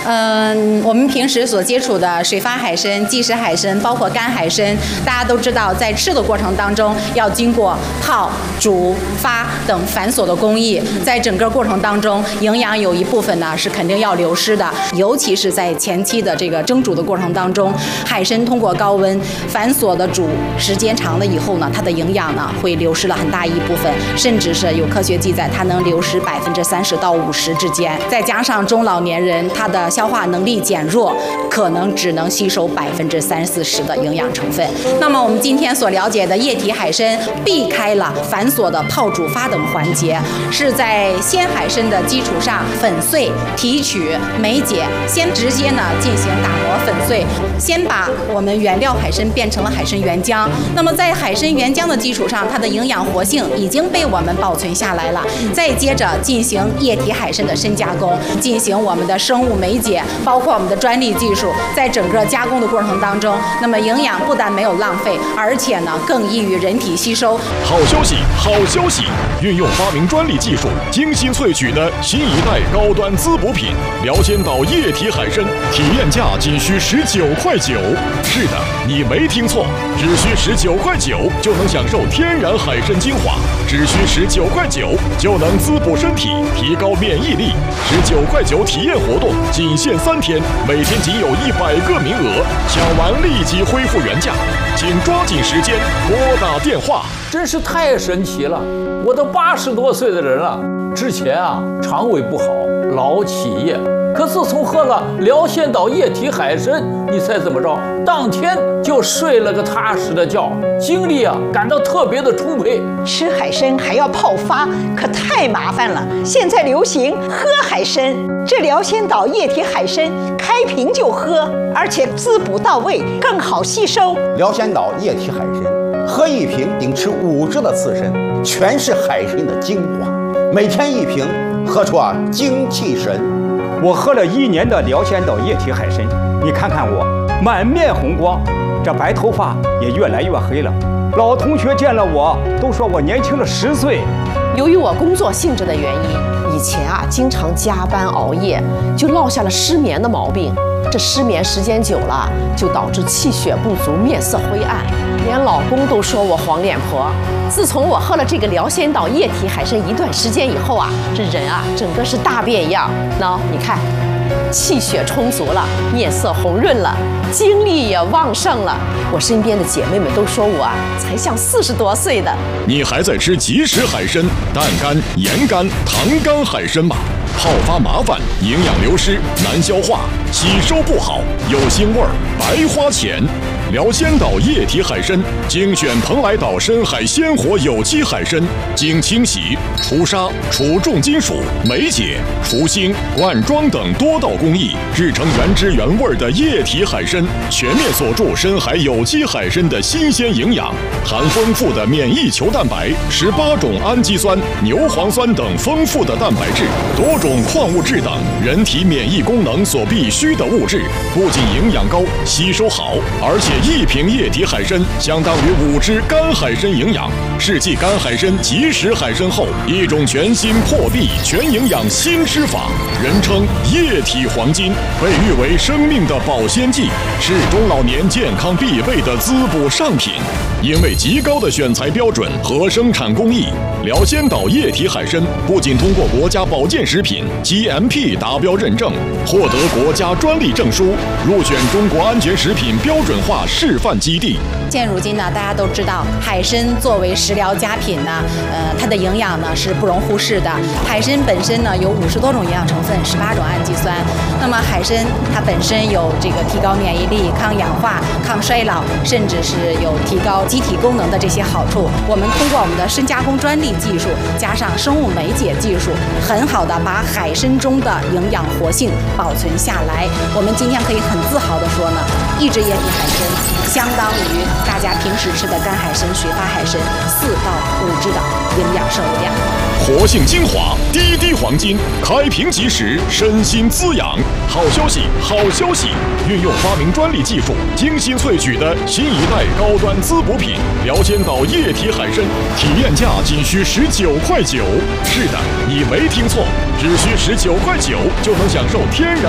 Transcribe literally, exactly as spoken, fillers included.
嗯，我们平时所接触的水发海参、即食海参，包括干海参，大家都知道，在吃的过程当中要经过泡、煮、发等繁琐的工艺，在整个过程当中，营养有一部分呢是肯定要流失的，尤其是在前期的这个蒸煮的过程当中，海参通过高温繁琐的煮时间长了以后呢，它的营养呢会流失了很大一部分，甚至是有科学记载，它能流失百分之三十到五十之间。再加上中老年人他的消化能力减弱，可能只能吸收百分之三四十的营养成分。那么我们今天所了解的液体海参，避开了繁琐的泡、煮、发等环节，是在鲜海参的基础上粉碎、提取、梅解，先直接呢进行打磨粉碎，先把我们原料海参变成了海参原浆。那么在海参原浆的基础上，它的营养活性已经被我们保存下来了，再接着进行液体海参的深加工，进行我们的生物梅解，包括我们的专利技术，在整个加工的过程当中，那么营养不但没有浪费，而且呢更易于人体吸收。 好消息，好消息！运用发明专利技术，精心萃取的新一代高端滋补品辽仙岛液体海参，体验价仅需十九块九。是的，你没听错，只需十九块九就能享受天然海参精华，只需十九块九就能滋补身体，提高免疫力。十九块九体验活动仅限三天，每天仅有一百个名额，抢完立即恢复原价，请抓紧时间拨打电话。 真是太神奇了！我都八十多岁的人了，之前啊肠胃不好，老起夜。可自从喝了辽仙岛液体海参，你猜怎么着？当天就睡了个踏实的觉，精力啊感到特别的充沛。 吃海参还要泡发，可太麻烦了。现在流行喝海参，这辽仙岛液体海参开瓶就喝，而且滋补到位，更好吸收。 辽仙岛液体海参，喝一瓶顶吃五只的刺身，全是海参的精华，每天一瓶，喝出啊精气神。 我喝了一年的辽仙岛液体海参，你看看我满面红光，这白头发也越来越黑了。老同学见了我都说我年轻了十岁。 由于我工作性质的原因，以前啊经常加班熬夜，就落下了失眠的毛病。这失眠时间久了，就导致气血不足，面色灰暗，连老公都说我黄脸婆。自从我喝了这个辽仙岛液体海参一段时间以后啊，这人啊整个是大变样。喏，你看，气血充足了，面色红润了，精力也旺盛了。我身边的姐妹们都说我啊才像四十多岁的。 你还在吃即食海参、淡干、盐干、糖干海参吗？泡发麻烦，营养流失，难消化，吸收不好，有腥味儿，白花钱。辽仙岛液体海参，精选蓬莱岛深海鲜活有机海参，经清洗、除沙、除重金属、梅解、除腥、灌装等多道工艺，制成原汁原味的液体海参，全面锁住深海有机海参的新鲜营养，含丰富的免疫球蛋白、十八种氨基酸、牛磺酸等丰富的蛋白质，多种矿物质等人体免疫功能所必需的物质，不仅营养高、吸收好，而且一瓶液体海参相当于五只干海参营养，是继干海参、即食海参后一种全新破壁全营养新吃法，人称液体黄金，被誉为生命的保鲜剂，是中老年健康必备的滋补上品。因为极高的选材标准和生产工艺，辽仙岛液体海参不仅通过国家保健食品 G M P 达标认证，获得国家专利证书，入选中国安全食品标准化示范基地。 现如今呢，大家都知道，海参作为食疗佳品呢，呃，它的营养呢是不容忽视的。海参本身呢有五十多种营养成分，十八种氨基酸。那么海参它本身有这个提高免疫力、抗氧化、抗衰老，甚至是有提高机体功能的这些好处。我们通过我们的深加工专利技术，加上生物酶解技术，很好的把海参中的营养活性保存下来。我们今天可以很自豪的说呢，一只液体海参相当于大家平时吃的干海参、水发海参四到五只的营养摄入量。 活性精华，滴滴黄金，开瓶即食，身心滋养。好消息，好消息！运用发明专利技术，精心萃取的新一代高端滋补品辽仙岛液体海参，体验价仅需十九块九。是的，你没听错，只需十九块九就能享受天然